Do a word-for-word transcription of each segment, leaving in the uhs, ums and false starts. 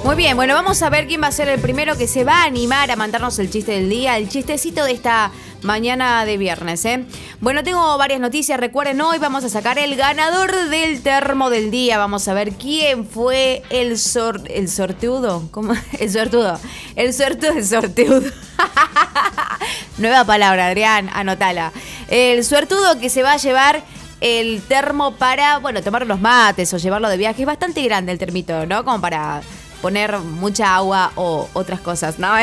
Muy bien, bueno, vamos a ver quién va a ser el primero que se va a animar a mandarnos el chiste del día, el chistecito de esta mañana de viernes, ¿eh? Bueno, tengo varias noticias. Recuerden, hoy vamos a sacar el ganador del termo del día. Vamos a ver quién fue el sor... ¿El sortudo? ¿Cómo? El sortudo. El sortudo, el sortudo. Nueva palabra, Adrián, anotala. El suertudo que se va a llevar el termo para, bueno, tomar los mates o llevarlo de viaje. Es bastante grande el termito, ¿no? Como para poner mucha agua o otras cosas, ¿no?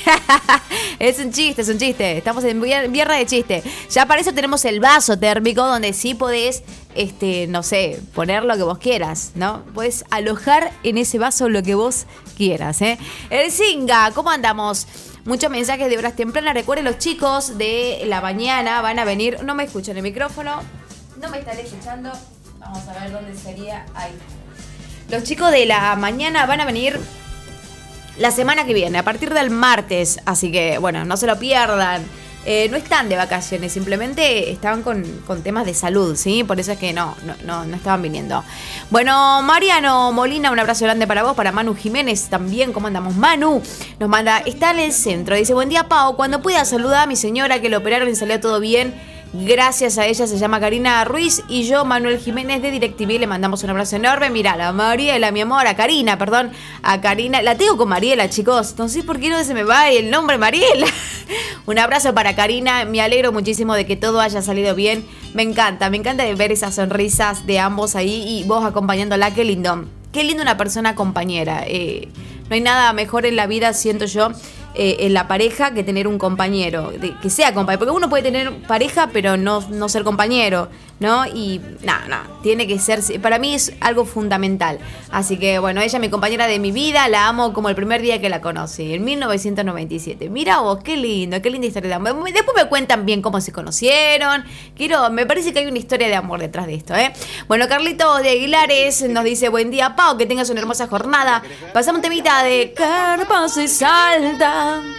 Es un chiste, es un chiste. Estamos en viernes de chiste. Ya para eso tenemos el vaso térmico donde sí podés, este, no sé, poner lo que vos quieras, ¿no? Podés alojar en ese vaso lo que vos quieras, ¿eh? El Zinga, ¿cómo andamos? Muchos mensajes de horas tempranas. Recuerden, los chicos de la mañana van a venir. No me escuchan el micrófono. No me están escuchando. Vamos a ver dónde sería. Ahí. Los chicos de la mañana van a venir la semana que viene, a partir del martes. Así que, bueno, no se lo pierdan. Eh, no están de vacaciones, simplemente estaban con, con temas de salud, ¿sí? Por eso es que no, no, no, no estaban viniendo. Bueno, Mariano Molina, un abrazo grande para vos, para Manu Jiménez también. ¿Cómo andamos? Manu nos manda, está en el centro. Dice, buen día, Pau. Cuando pueda saludar a mi señora que lo operaron y salió todo bien. Gracias a ella, se llama Karina Ruiz y yo, Manuel Jiménez de DirecTV, le mandamos un abrazo enorme. Mirá, la Mariela, mi amor, a Karina, perdón, a Karina, la tengo con Mariela, chicos, no sé por qué no se me va el nombre Mariela. Un abrazo para Karina, me alegro muchísimo de que todo haya salido bien, me encanta, me encanta ver esas sonrisas de ambos ahí y vos acompañándola, qué lindo, qué lindo una persona compañera. Eh, no hay nada mejor en la vida, siento yo, Eh, en la pareja que tener un compañero, de, que sea compañero, porque uno puede tener pareja pero no, no ser compañero, ¿no? Y nada, nada, tiene que ser, para mí es algo fundamental. Así que bueno, ella es mi compañera de mi vida, la amo como el primer día que la conocí, en mil novecientos noventa y siete. Mira vos, qué lindo, qué linda historia de amor. Después me cuentan bien cómo se conocieron. Quiero, me parece que hay una historia de amor detrás de esto, ¿eh? Bueno, Carlitos de Aguilares nos dice, buen día, Pau, que tengas una hermosa jornada. Pasamos un temita de Carpas y Salta.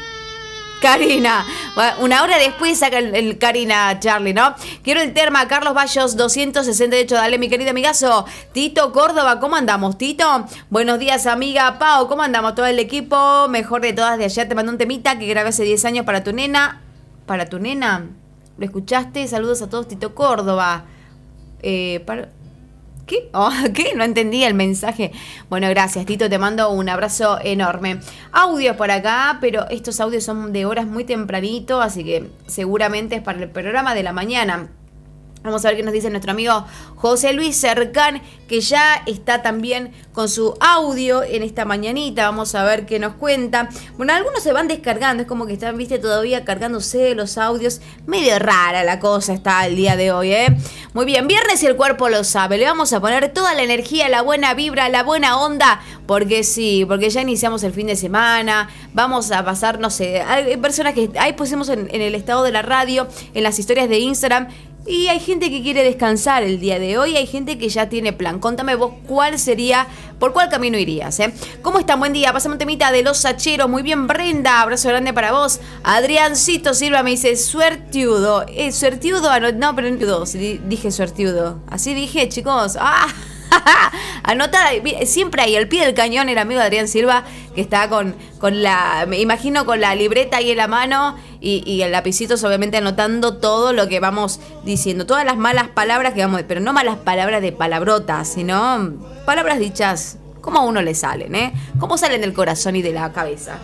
Karina, una hora después saca el, el Karina Charlie, ¿no? Quiero el terma, Carlos Bayos doscientos sesenta y ocho, dale mi querido amigazo. Tito Córdoba, ¿cómo andamos, Tito? Buenos días, amiga Pau, ¿cómo andamos? Todo el equipo, mejor de todas de ayer, te mando un temita que grabé hace diez años para tu nena. ¿Para tu nena? ¿Lo escuchaste? Saludos a todos, Tito Córdoba. Eh, para... ¿Qué? Oh, ¿Qué? No entendí el mensaje. Bueno, gracias, Tito, te mando un abrazo enorme. Audios por acá, pero estos audios son de horas muy tempranito, así que seguramente es para el programa de la mañana. Vamos a ver qué nos dice nuestro amigo José Luis Cercán, que ya está también con su audio en esta mañanita. Vamos a ver qué nos cuenta. Bueno, algunos se van descargando, es como que están, viste, todavía cargándose los audios. Medio rara la cosa está el día de hoy, ¿eh? Muy bien, viernes y el cuerpo lo sabe. Le vamos a poner toda la energía, la buena vibra, la buena onda, porque sí, porque ya iniciamos el fin de semana. Vamos a pasar, no sé, hay personas que ahí pusimos en, en el estado de la radio, en las historias de Instagram. Y hay gente que quiere descansar el día de hoy, hay gente que ya tiene plan. Contame vos cuál sería, por cuál camino irías, ¿eh? ¿Cómo están? Buen día, pasame un temita de Los Sacheros. Muy bien, Brenda, abrazo grande para vos. Adriancito Silva me dice, suertiudo. Eh, suertiudo, no, no, pero no, dije suertiudo. Así dije, chicos. ¡Ah! Anota, siempre ahí al pie del cañón el amigo Adrián Silva, que está con, con la, me imagino con la libreta ahí en la mano y, y el lapicito, obviamente anotando todo lo que vamos diciendo, todas las malas palabras que vamos, pero no malas palabras de palabrotas, sino palabras dichas como a uno le salen, ¿eh? Cómo salen del corazón y de la cabeza.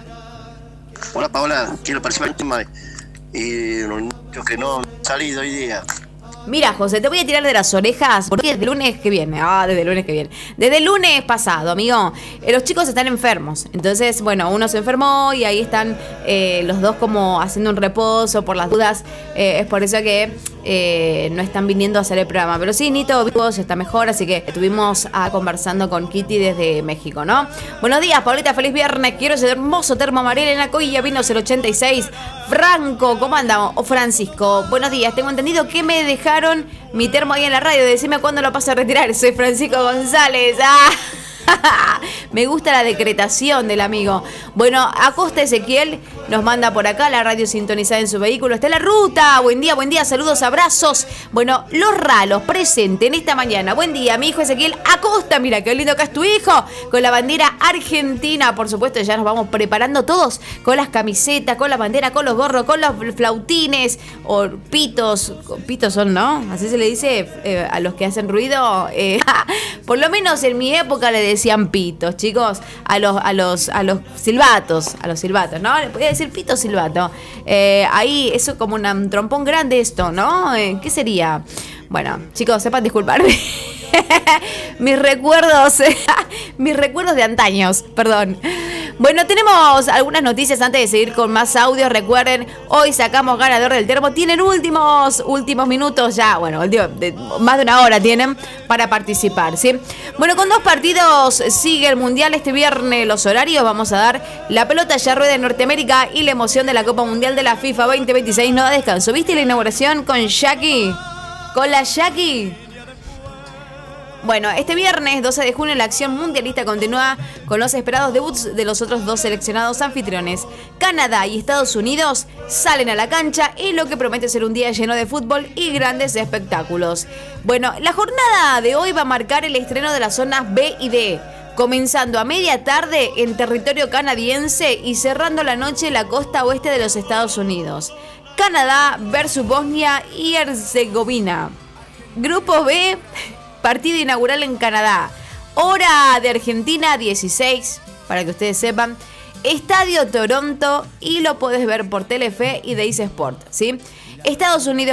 Hola Paola, quiero participar en el tema de eh, los niños que no han salido hoy día. Mira, José, te voy a tirar de las orejas porque desde el lunes que viene, ah, desde el lunes que viene, desde el lunes pasado, amigo, eh, los chicos están enfermos. Entonces, bueno, uno se enfermó y ahí están eh, los dos como haciendo un reposo por las dudas. Eh, es por eso que eh, no están viniendo a hacer el programa. Pero sí, Nito vivo, se está mejor, así que estuvimos ah, conversando con Kitty desde México, ¿no? Buenos días, Paulita, feliz viernes. Quiero ese hermoso termo amarillo en la Coilla, vino cero ochenta y seis. Franco, ¿cómo andamos? O Francisco, buenos días. Tengo entendido que me dejaron mi termo ahí en la radio. Decime cuándo lo paso a retirar. Soy Francisco González. ¡Ah! Me gusta la decretación del amigo. Bueno, Acosta Ezequiel nos manda por acá la radio sintonizada en su vehículo. Está en la ruta. Buen día, buen día. Saludos, abrazos. Bueno, los ralos presentes en esta mañana. Buen día, mi hijo Ezequiel Acosta. Mira qué lindo que es tu hijo. Con la bandera argentina. Por supuesto, ya nos vamos preparando todos con las camisetas, con la bandera, con los gorros, con los flautines o pitos. Pitos son, ¿no? Así se le dice eh, a los que hacen ruido. Eh, por lo menos en mi época le decían pitos, chicos. A los, a los, a los silbatos. A los silbatos, ¿no? Le podía decir pito silbato. Eh, ahí, eso como una, un trompón grande esto, ¿no? Eh, ¿Qué sería? Bueno, chicos, sepan disculparme. mis recuerdos, mis recuerdos de antaños, perdón. Bueno, tenemos algunas noticias antes de seguir con más audios. Recuerden, hoy sacamos ganador del termo. Tienen últimos, últimos minutos ya, bueno, de, más de una hora tienen para participar, ¿sí? Bueno, con dos partidos sigue el Mundial este viernes. Los horarios, vamos a dar la pelota ya rueda en Norteamérica y la emoción de la Copa Mundial de la FIFA veinte veintiséis no da descanso. ¿Viste la inauguración con Jackie? Con la Jackie. Bueno, este viernes doce de junio la acción mundialista continúa con los esperados debuts de los otros dos seleccionados anfitriones. Canadá y Estados Unidos salen a la cancha en lo que promete ser un día lleno de fútbol y grandes espectáculos. Bueno, la jornada de hoy va a marcar el estreno de las zonas B y D, comenzando a media tarde en territorio canadiense y cerrando la noche en la costa oeste de los Estados Unidos. Canadá versus Bosnia y Herzegovina. Grupo B... Partido inaugural en Canadá. Hora de Argentina dieciséis, para que ustedes sepan. Estadio Toronto y lo podés ver por Telefe y Dice Sport, ¿sí? Estados Unidos